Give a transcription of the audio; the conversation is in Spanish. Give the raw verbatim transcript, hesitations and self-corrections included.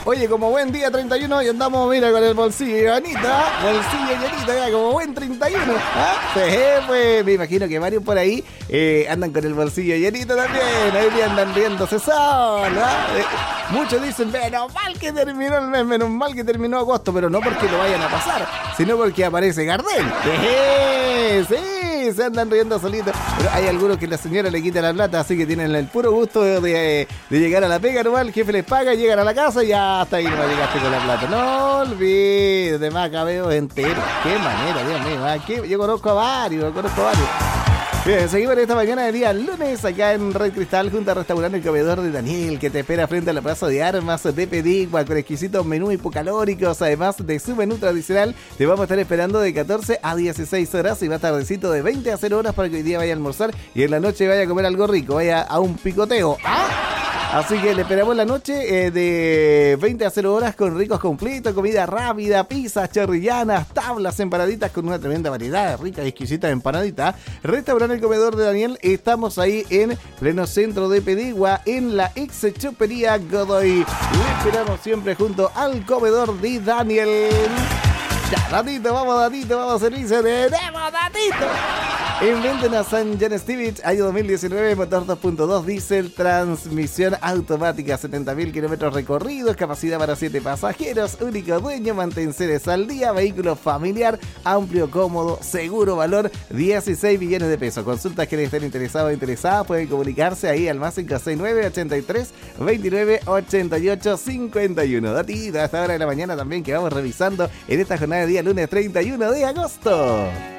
Oye, como buen día treinta y uno, y andamos, mira, con el bolsillo llenita, bolsillo llenita, ya, como buen treinta y uno. ¿Ah? Sí, pues, me imagino que varios por ahí eh, andan con el bolsillo llenito también. Ahí andan riéndose solos, ¿ah? Eh, muchos dicen, menos mal que terminó el mes, menos mal que terminó agosto, pero no porque lo vayan a pasar, sino porque aparece Gardel. Sí, sí, se andan riendo solitos. Pero hay algunos que la señora le quita la plata, así que tienen el puro gusto de, de, de llegar a la pega normal, el jefe les paga, llegan a la casa y ya hasta ahí no llegaste con la plata. No olvides, de macabeo entero. Qué manera, Dios mío. ¿Ah? ¿Qué? Yo conozco a varios, conozco a varios. Bien, seguimos esta mañana de día lunes acá en Red Cristal junto al restaurante El Comedor de Daniel, que te espera frente a la Plaza de Armas de Pedigua con exquisitos menús hipocalóricos. Además de su menú tradicional, te vamos a estar esperando de catorce a dieciséis horas y va tardecito de veinte a cero horas para que hoy día vaya a almorzar y en la noche vaya a comer algo rico, vaya a un picoteo. ¿Ah? Así que le esperamos la noche eh, de veinte a cero horas con ricos completos, comida rápida, pizzas chorrillanas, tablas, empanaditas con una tremenda variedad de ricas y exquisitas empanaditas. Restaurante El Comedor de Daniel, estamos ahí en pleno centro de Pedigua, en la ex chopería Godoy. Le esperamos siempre junto al Comedor de Daniel. Ya, Datito, vamos Datito, vamos a servicio, tenemos Datito. Inventen a San John Stevich, año dos mil diecinueve, motor dos punto dos, diésel, transmisión automática, setenta mil kilómetros recorridos, capacidad para siete pasajeros, único dueño, mantenciones al día, vehículo familiar, amplio, cómodo, seguro, valor dieciséis millones de pesos. Consultas que estén interesados o interesadas, pueden comunicarse ahí al más cinco seis nueve, ochenta y tres, veintinueve, ochenta y ocho, cincuenta y uno. Datito, a esta hora de la mañana también que vamos revisando en esta jornada de día lunes treinta y uno de agosto.